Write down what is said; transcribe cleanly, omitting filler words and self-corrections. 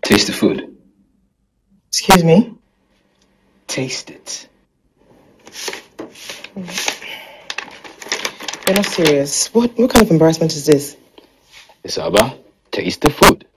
Taste the food. Excuse me? Taste it. You're not serious. What kind of embarrassment is this? Isaba, taste the food.